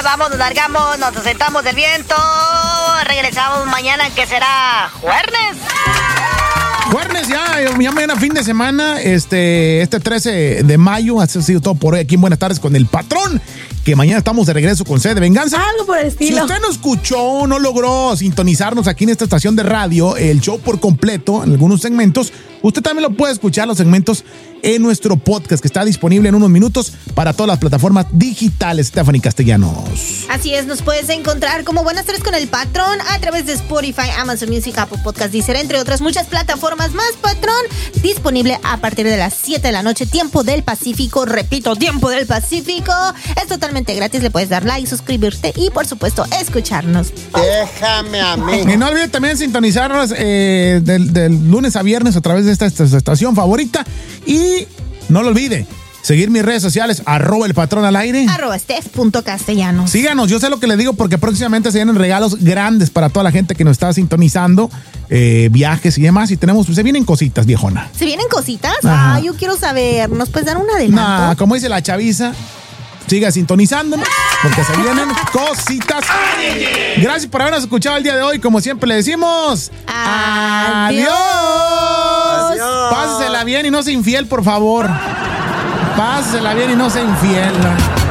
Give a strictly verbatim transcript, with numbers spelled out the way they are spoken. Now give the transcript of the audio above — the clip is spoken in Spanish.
vamos, nos largamos, nos sentamos del viento. Regresamos mañana, que será jueves. Jueves ya, ya mañana fin de semana, este, este trece de mayo. Ha sido todo por hoy aquí en Buenas Tardes con el Patrón, que mañana estamos de regreso con Sed de Venganza. Algo por el estilo. Si usted no escuchó, no logró sintonizarnos aquí en esta estación de radio, el show por completo, en algunos segmentos, usted también lo puede escuchar, los segmentos, en nuestro podcast, que está disponible en unos minutos para todas las plataformas digitales. Stephanie Castellanos. Así es, nos puedes encontrar como Buenas Tardes con el Patrón a través de Spotify, Amazon Music, Apple Podcast, Deezer, entre otras muchas plataformas más. Patrón, disponible a partir de las siete de la noche, tiempo del Pacífico. Repito, tiempo del Pacífico. Es totalmente gratis, le puedes dar like, suscribirte y, por supuesto, escucharnos. Déjame a mí. Y no olvide también sintonizarnos eh, del, del lunes a viernes a través de esta, esta estación favorita. Y no lo olvide, seguir mis redes sociales, arroba el patrón al aire. Arroba steph.castellanos. Síganos, yo sé lo que le digo porque próximamente se vienen regalos grandes para toda la gente que nos está sintonizando, eh, viajes y demás. Y tenemos, pues, se vienen cositas, viejona. ¿Se vienen cositas? Ajá. Ah, yo quiero saber. ¿Nos puedes dar un adelanto? Nah, como dice la chaviza, siga sintonizándonos porque se vienen cositas. Gracias por habernos escuchado el día de hoy. Como siempre le decimos, adiós. Adiós. Pásesela bien y no sea infiel, por favor. Pásesela bien y no sea infiel.